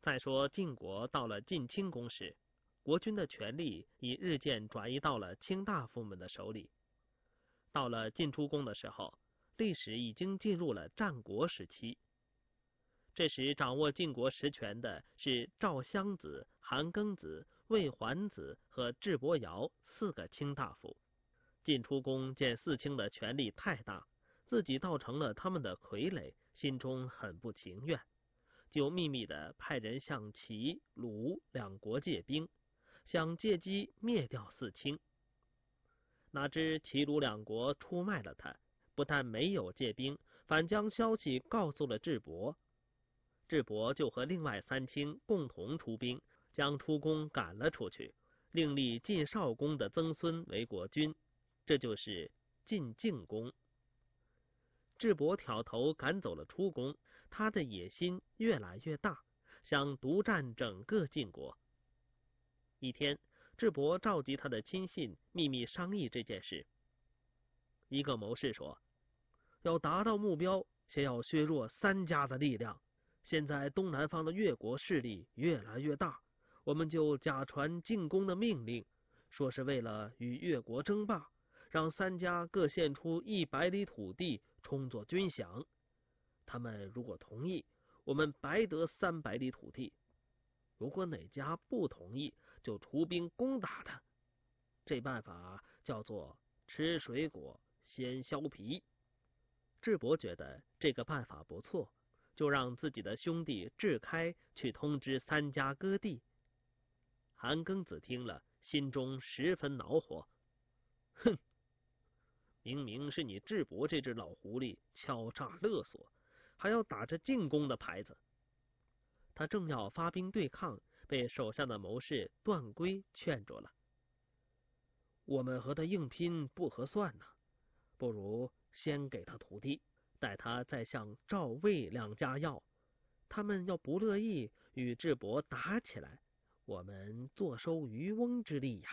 再说晋国到了晋清宫时，国君的权力已日渐转移到了卿大夫们的手里。到了晋出公的时候，历史已经进入了战国时期。这时掌握晋国实权的是赵襄子、韩庚子、魏桓子和智伯瑶4个卿大夫。晋出公见4卿的权力太大，自己倒成了他们的傀儡，心中很不情愿，就秘密地派人向齐、鲁2国借兵，想借机灭掉4卿。哪知齐鲁2国出卖了他，不但没有借兵，反将消息告诉了智伯。智伯就和另外3卿共同出兵，将出公赶了出去，另立晋少公的曾孙为国君，这就是晋敬公。智伯挑头赶走了出公，他的野心越来越大，想独占整个晋国。一天，智伯召集他的亲信，秘密商议这件事。一个谋士说，要达到目标，先要削弱3家的力量。现在东南方的越国势力越来越大，我们就假传进攻的命令，说是为了与越国争霸，让3家各献出100里土地充作军饷。他们如果同意，我们白得300里土地；如果哪家不同意，就出兵攻打他。这办法叫做吃水果先削皮。智伯觉得这个办法不错，就让自己的兄弟智开去通知3家割地。韩庚子听了，心中十分恼火，哼，明明是你智伯这只老狐狸敲诈勒索，还要打着进攻的牌子。他正要发兵对抗，被手下的谋士段归劝住了。我们和他硬拼不合算呢，不如先给他土地，待他再向赵魏2家要。他们要不乐意与智伯打起来，我们坐收渔翁之利呀。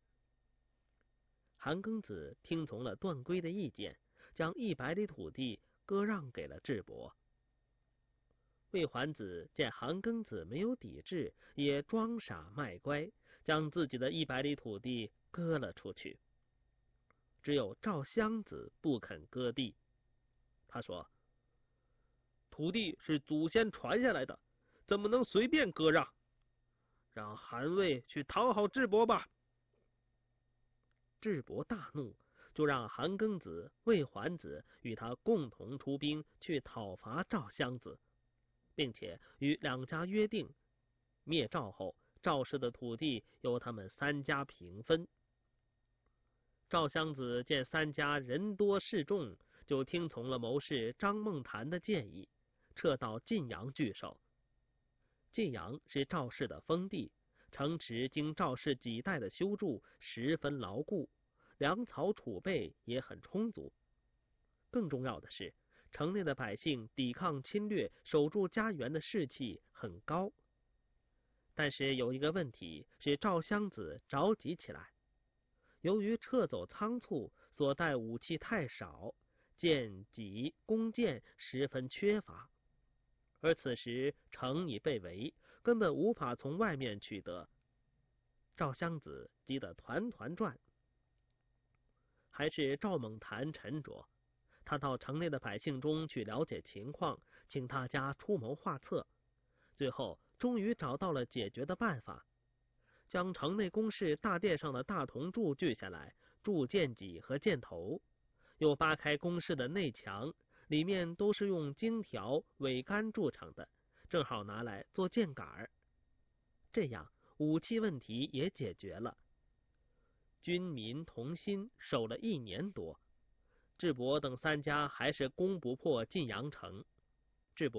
韩庚子听从了段归的意见，将100里土地割让给了智伯。魏桓子见韩庚子没有抵制，也装傻卖乖，将自己的100里土地割了出去。只有赵襄子不肯割地，他说，土地是祖先传下来的，怎么能随便割让？让韩魏去讨好智伯吧。智伯大怒，就让韩庚子、魏桓子与他共同出兵去讨伐赵襄子，并且与2家约定，灭赵后，赵氏的土地由他们3家平分。赵襄子见3家人多势众，就听从了谋士张孟谈的建议，撤到晋阳据守。晋阳是赵氏的封地，城池经赵氏几代的修筑，十分牢固，粮草储备也很充足。更重要的是，城内的百姓抵抗侵略、守住家园的士气很高。但是有一个问题使赵襄子着急起来，由于撤走仓促，所带武器太少，剑戟弓箭十分缺乏，而此时城已被围，根本无法从外面取得。赵襄子急得团团转。还是赵孟谈沉着，他到城内的百姓中去了解情况，请大家出谋划策，最后终于找到了解决的办法，将城内宫室大殿上的大铜柱锯下来，铸剑戟和箭头，又扒开宫室的内墙，里面都是用荆条、苇杆铸成的，正好拿来做箭杆。这样武器问题也解决了。军民同心，守了1年多，智伯等3家还是攻不破晋阳城。